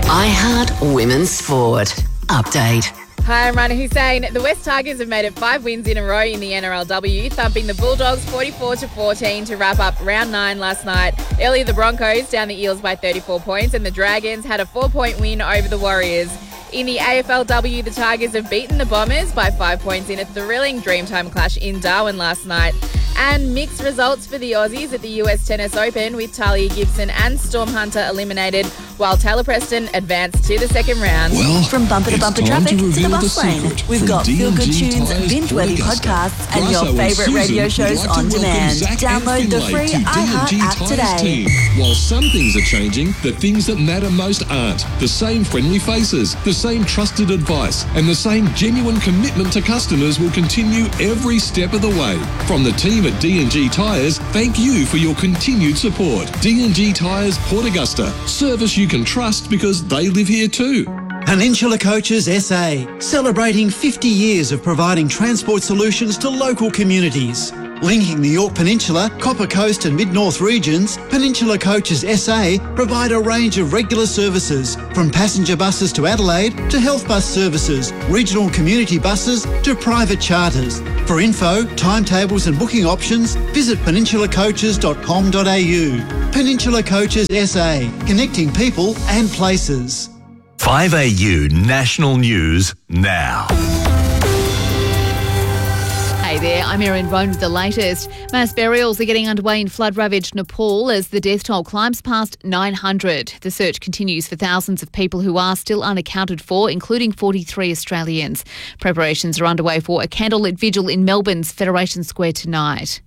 iHeart Women's Sport. Update. Hi, I'm Rana Hussain. The West Tigers have made it 5 wins in a row in the NRLW, thumping the Bulldogs 44-14 to wrap up round 9 last night. Earlier, the Broncos down the Eels by 34 points and the Dragons had a 4-point win over the Warriors. In the AFLW, the Tigers have beaten the Bombers by 5 points in a thrilling Dreamtime clash in Darwin last night. And mixed results for the Aussies at the US Tennis Open, with Talia Gibson and Storm Hunter eliminated, while Taylor Preston advanced to the second round. Well, from bumper to bumper traffic to the bus lane, we've got feel-good tunes, binge-worthy podcasts, and your favourite radio shows on demand. Download the free iHeart app today. While some things are changing, the things that matter most aren't. The same friendly faces, the same trusted advice, and the same genuine commitment to customers will continue every step of the way. From the team at D&G Tyres, thank you for your continued support. D&G Tyres Port Augusta. Service you can trust because they live here too. Peninsula Coaches SA, celebrating 50 years of providing transport solutions to local communities. Linking the Yorke Peninsula, Copper Coast and Mid-North regions, Peninsula Coaches SA provide a range of regular services, from passenger buses to Adelaide to health bus services, regional community buses to private charters. For info, timetables and booking options, visit peninsulacoaches.com.au. Peninsula Coaches SA, connecting people and places. 5AU National News now. Hey there, I'm Erin Roan with the latest. Mass burials are getting underway in flood-ravaged Nepal as the death toll climbs past 900. The search continues for thousands of people who are still unaccounted for, including 43 Australians. Preparations are underway for a candlelit vigil in Melbourne's Federation Square tonight.